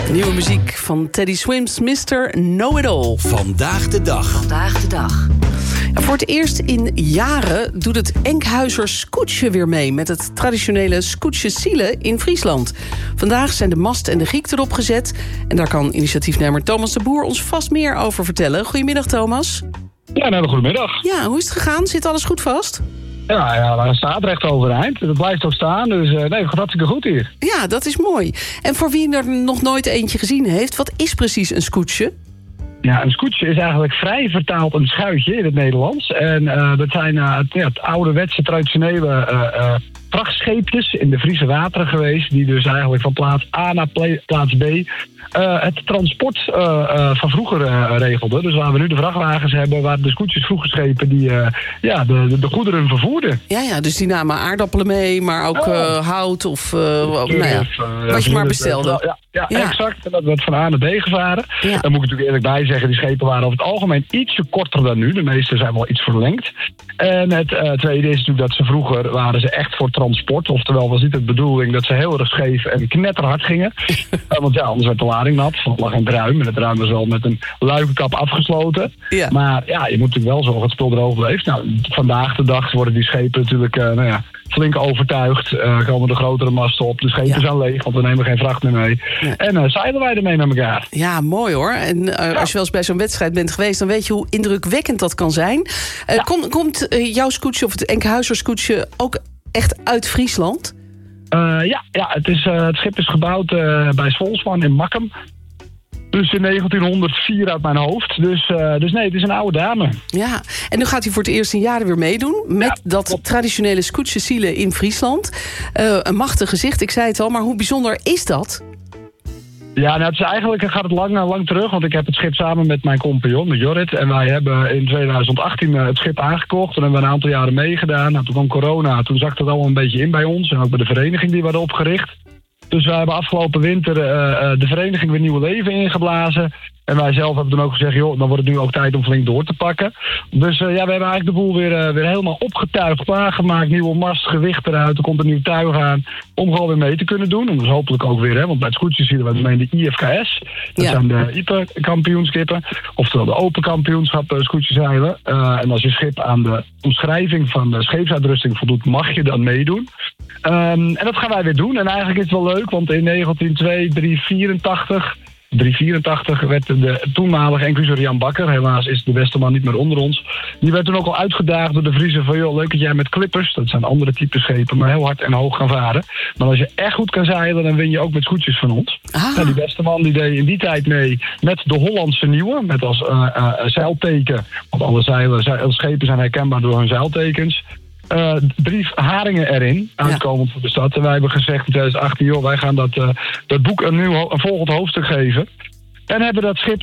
Nieuwe muziek van Teddy Swims, Mr. Know-It-All. Vandaag de dag. Ja, voor het eerst in jaren doet het Enkhuizer Scootje weer mee... met het traditionele Scootje Zielen in Friesland. Vandaag zijn de mast en de giek erop gezet... en daar kan initiatiefnemer Thomas de Boer ons vast meer over vertellen. Goedemiddag, Thomas. Ja, nou, goedemiddag. Ja, hoe is het gegaan? Zit alles goed vast? Ja, daar staat recht overeind. Dat blijft ook staan, dus nee, het gaat hartstikke goed hier. Ja, dat is mooi. En voor wie er nog nooit eentje gezien heeft... wat is precies een scootje? Ja, een scootje is eigenlijk vrij vertaald een schuitje in het Nederlands. En dat zijn het ouderwetse, traditionele vrachtscheepjes in de Friese wateren geweest... die dus eigenlijk van plaats A naar plaats B... het transport van vroeger regelden. Dus waar we nu de vrachtwagens hebben... waren de scootjes vroeger schepen die de goederen vervoerden. Ja, dus die namen aardappelen mee, maar ook hout of wat je maar bestelde. Ja, exact. En dat werd van A naar B gevaren. Ja. Dan moet ik natuurlijk eerlijk bij zeggen... die schepen waren over het algemeen ietsje korter dan nu. De meeste zijn wel iets verlengd. En het tweede is natuurlijk dat ze vroeger... waren ze echt voor transport. Oftewel was niet de bedoeling dat ze heel erg scheef en knetterhard gingen. Want ja, anders werd de lading nat. Want er lag een druim. En het druim was wel met een luikenkap afgesloten. Ja. Maar ja, je moet natuurlijk wel zorgen dat het spul droog blijft. Nou, vandaag de dag worden die schepen natuurlijk... flink overtuigd. Komen de grotere masten op. De schepen zijn leeg, want we nemen geen vracht meer mee. Ja. En zeilen wij ermee naar elkaar. Ja, mooi hoor. En als je wel eens bij zo'n wedstrijd bent geweest... dan weet je hoe indrukwekkend dat kan zijn. Komt jouw scootje of het Enkhuizer scootje ook echt uit Friesland? Het schip is gebouwd bij Swolsman in Makkum. Dus in 1904 uit mijn hoofd. Dus nee, het is een oude dame. Ja, en nu gaat hij voor het eerst in jaren weer meedoen... met dat traditionele Scootje Zielen in Friesland. Een machtig gezicht, ik zei het al, maar hoe bijzonder is dat? Ja, nou, gaat het lang terug. Want ik heb het schip samen met mijn compagnon, met Jorrit. En wij hebben in 2018 het schip aangekocht. En hebben we een aantal jaren meegedaan. Nou, toen kwam corona. Toen zakte het allemaal een beetje in bij ons. En ook bij de vereniging die we hadden opgericht. Dus wij hebben afgelopen winter de vereniging weer nieuw leven ingeblazen. En wij zelf hebben toen ook gezegd, joh, dan wordt het nu ook tijd om flink door te pakken. Dus we hebben eigenlijk de boel weer helemaal opgetuigd, klaargemaakt. Nieuwe mast, gewicht eruit, er komt een nieuw tuig aan. Om gewoon weer mee te kunnen doen. En dus hopelijk ook weer, want bij het scootjes zien we de IFKS. Dat zijn de IPE-kampioenschippen. Oftewel de open kampioenschap scootjeszeilen. En als je schip aan de omschrijving van de scheepsuitrusting voldoet, mag je dan meedoen. En dat gaan wij weer doen. En eigenlijk is het wel leuk, want in 1984 werd de toenmalige Enkhuizer Jan Bakker, helaas is de beste man niet meer onder ons, die werd toen ook al uitgedaagd door de Vriezen van, joh, leuk dat jij met klippers, dat zijn andere type schepen, maar heel hard en hoog gaan varen. Maar als je echt goed kan zeilen, dan win je ook met scootjes van ons. Nou, die beste man die deed in die tijd mee met de Hollandse Nieuwe, met als zeilteken, want alle schepen zijn herkenbaar door hun zeiltekens. 3 haringen erin, uitkomend voor de stad. En wij hebben gezegd in 2018, joh, wij gaan dat boek een volgend hoofdstuk geven. En hebben dat schip